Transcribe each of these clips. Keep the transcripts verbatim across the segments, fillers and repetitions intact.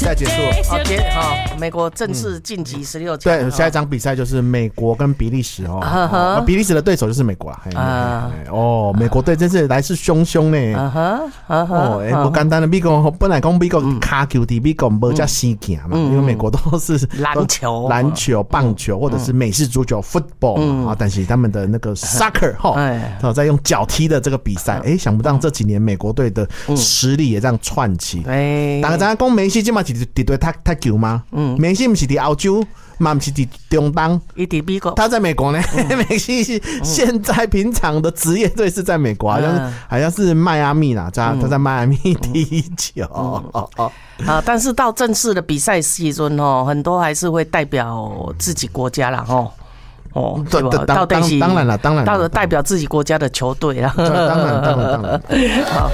赛结束了。 好，结好，美国正式晋级十六强。 对，下一场比赛就是美国跟比利时哦。 啊哈哦比利时的对手就是美国啦。 啊嘿嘿嘿哦，美国队真是来势汹汹呢。 啊哈，啊哈， 哦，哎，不简单的，美国本来讲美国卡球的美国没叫西行嘛，因为美国都是篮球、 篮球、棒球或者是美式足球 football 嘛啊，但是他们的那个 soccer 哈，哦，在用脚踢的这个比赛，哎，想不到这几年美国队的实力也这样串起。哎，大家知影讲梅西今嘛是伫对踢踢球吗？嗯，梅西不是伫澳洲。嘛不是在中东，他在美国呢。梅西是现在平常的职业队是在美国，好像是好像是迈阿密啦，他他在迈阿密踢球。哦哦哦， 啊，但是到正式的比赛时阵哦，很多还是会代表自己国家啦，吼。哦，对吧？到底是当然了，当然， 到了代表自己国家的球队啦。 当然，当然，当然。好。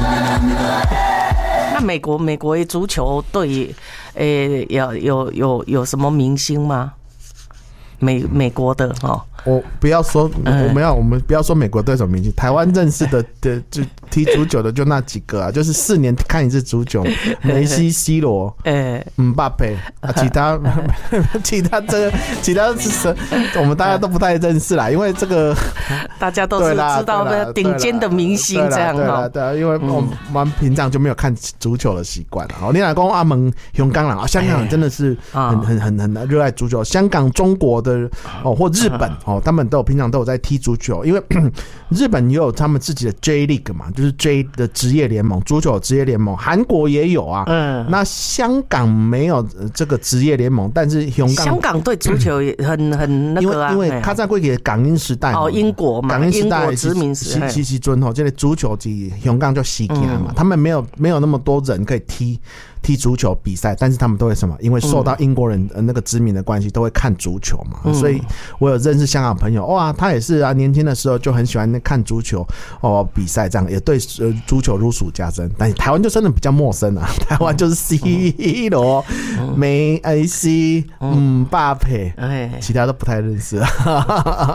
那美国美国足球队，诶、欸，有有有有什么明星吗？美美国的哈， 我不要说，我们要我们不要说美国对手明星，台湾认识的的就踢足球的就那几个啊，就是四年看一次足球，梅西、C 罗、呃、姆巴佩啊，其他其他这个其他是我们大家都不太认识啦，因为这个大家都是知道的顶尖的明星这样哈。 对啊，因为我们平常就没有看足球的习惯了。好，你来讲阿门香港人啊，香港人真的是很很很很热爱足球，香港、中国的哦或日本哦，他们都有平常都有在踢足球，因为日本也有他们自己的 J League 嘛，就是 J 的职业联盟，足球职业联盟，韩国也有啊。嗯，那香港没有这个职业联盟，但是香港香港对足球也很很那个啊， 因为因为他在过去港英时代哦，英国嘛， 港英时代殖民时代， 其其尊吼，这个足球是香港就西行嘛，他们没有没有那么多人可以踢。踢足球比赛，但是他们都会什么？因为受到英国人那个殖民的关系，都会看足球嘛。嗯、所以我有认识香港朋友，哇，他也是啊，年轻的时候就很喜欢看足球哦比赛，这样也对呃足球如数家珍。但是台湾就真的比较陌生啊，台湾就是 C 罗、梅西、姆巴佩，其他都不太认识。